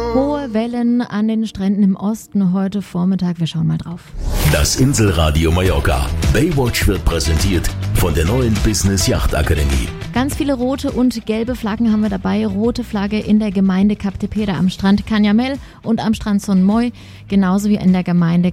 Hohe Wellen an den Stränden im Osten heute Vormittag. Wir schauen mal drauf. Das Inselradio Mallorca. Baywatch wird präsentiert von der neuen Business Yacht Akademie. Ganz viele rote und gelbe Flaggen haben wir dabei. Rote Flagge in der Gemeinde Cap de Pera am Strand Canyamel und am Strand Son Moy, genauso wie in der Gemeinde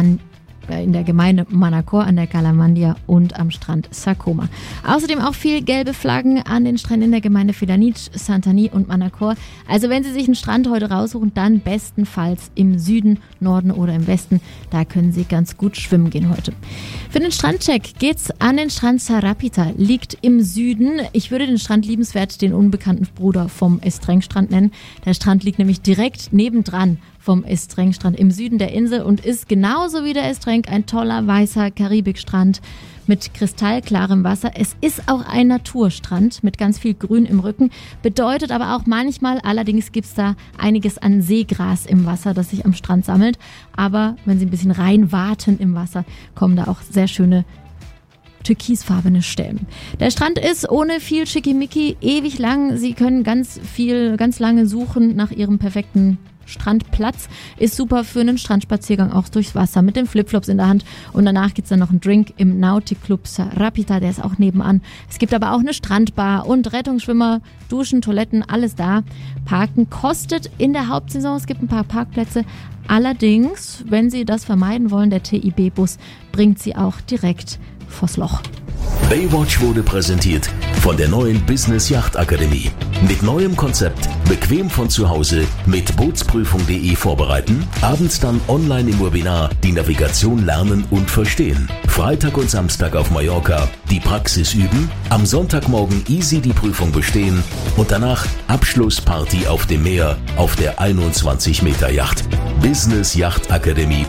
Manacor an der Calamandia und am Strand Sacoma. Außerdem auch viel gelbe Flaggen an den Stränden in der Gemeinde Felanitx, Santany und Manacor. Also wenn Sie sich einen Strand heute raussuchen, dann bestenfalls im Süden, Norden oder im Westen. Da können Sie ganz gut schwimmen gehen heute. Für den Strandcheck geht's an den Strand Sarapita, liegt im Süden. Ich würde den Strand liebenswert den unbekannten Bruder vom Estreng-Strand nennen. Der Strand liegt nämlich direkt nebendran vom Estreng-Strand im Süden der Insel und ist genauso wie der Estreng ein toller weißer Karibikstrand mit kristallklarem Wasser. Es ist auch ein Naturstrand mit ganz viel Grün im Rücken, bedeutet aber auch manchmal, allerdings gibt es da einiges an Seegras im Wasser, das sich am Strand sammelt. Aber wenn Sie ein bisschen reinwaten im Wasser, kommen da auch sehr schöne türkisfarbene Stellen. Der Strand ist ohne viel Schickimicki ewig lang. Sie können ganz lange suchen nach Ihrem perfekten Strandplatz. Ist super für einen Strandspaziergang auch durchs Wasser mit den Flipflops in der Hand. Und danach gibt es dann noch einen Drink im Nautic Club Sarapita, der ist auch nebenan. Es gibt aber auch eine Strandbar und Rettungsschwimmer, Duschen, Toiletten, alles da. Parken kostet in der Hauptsaison. Es gibt ein paar Parkplätze. Allerdings, wenn Sie das vermeiden wollen, der TIB-Bus bringt Sie auch direkt vors Loch. Baywatch wurde präsentiert von der neuen Business Yacht Akademie. Mit neuem Konzept, bequem von zu Hause, mit Bootsprüfung.de vorbereiten, abends dann online im Webinar die Navigation lernen und verstehen. Freitag und Samstag auf Mallorca die Praxis üben, am Sonntagmorgen easy die Prüfung bestehen und danach Abschlussparty auf dem Meer auf der 21 Meter Yacht. businessyachtakademie.at